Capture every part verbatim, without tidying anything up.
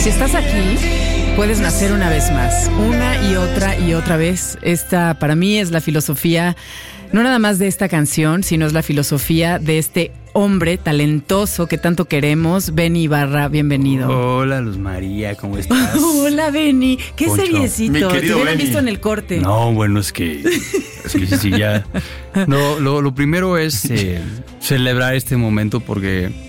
Si estás aquí, puedes nacer una vez más, una y otra y otra vez. Esta, para mí, es la filosofía, no nada más de esta canción, sino es la filosofía de este hombre talentoso que tanto queremos. Benny Ibarra, bienvenido. Hola, Luz María, ¿cómo estás? Hola, Benny. Qué Poncho. seriecito. Mi Te querido hubieran Benny. visto en el corte. No, bueno, es que, es que sí, ya. No, lo, lo primero es eh, celebrar este momento porque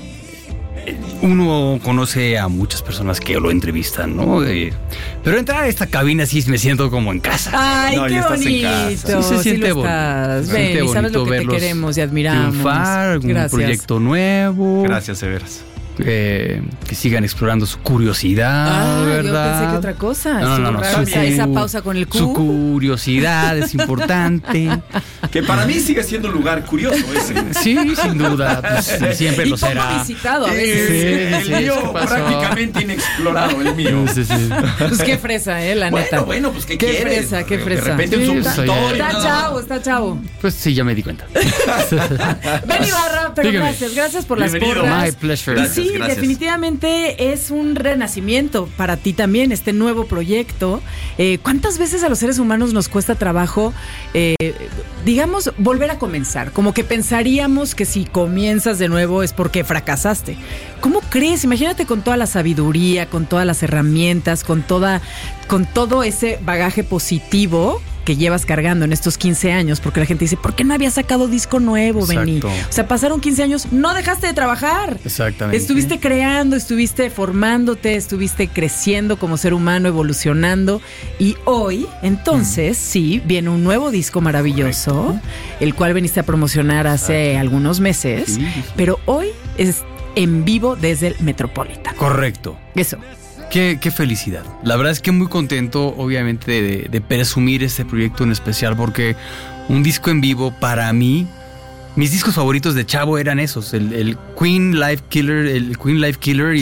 uno conoce a muchas personas que lo entrevistan, ¿no? Eh, pero entrar a esta cabina sí me siento como en casa. Ay, No, qué ya estás en bonito. casa. Sí se siente lo bonito. estás. Se siente Benny, sabes lo bonito que te verlos queremos y admiramos. triunfar, un Gracias. proyecto nuevo. Gracias, de veras. Eh, que sigan explorando su curiosidad, Ah, ¿verdad? yo pensé que otra cosa. No, no, Estuvo no, raro su- esa, esa pausa con el Q. Su curiosidad es importante. Que para mí sigue siendo un lugar curioso ese. Sí, sin duda, pues, siempre Y lo poco será. visitado a Sí, veces. Sí, sí, el mío ¿qué pasó? prácticamente inexplorado, el mío. Sí, sí. Pues qué fresa, eh, la neta. Bueno, bueno, pues ¿qué, Qué quieres? fresa, qué De fresa. repente Sí, un pues, consultorio. oye. Está nada. chavo, está chavo. Pues sí, ya me di cuenta. Benny Ibarra, pero Dígame. gracias, gracias por las Bienvenido. porras. My pleasure. Y Gracias, sí, gracias. definitivamente es un renacimiento para ti también, este nuevo proyecto. Eh, ¿Cuántas veces a los seres humanos nos cuesta trabajo, eh, digamos, volver a comenzar? Como que pensaríamos que si comienzas de nuevo es porque fracasaste. ¿Cómo crees? Imagínate con toda la sabiduría, con todas las herramientas, con toda, con todo ese bagaje positivo que llevas cargando en estos quince años, porque la gente dice, ¿por qué no había sacado disco nuevo, Benny? Exacto. O sea, pasaron quince años, no dejaste de trabajar. Exactamente. Estuviste creando, estuviste formándote, estuviste creciendo como ser humano, evolucionando. Y hoy, entonces, sí, viene un nuevo disco maravilloso, Correcto. el cual veniste a promocionar hace algunos meses. Sí, sí, sí. Pero hoy es en vivo desde el Metropolitan. Correcto. Eso. Qué, qué felicidad. La verdad es que muy contento, obviamente, de, de presumir este proyecto en especial, porque un disco en vivo para mí, mis discos favoritos de chavo eran esos, el, el Queen Life Killer, el Queen Life Killer y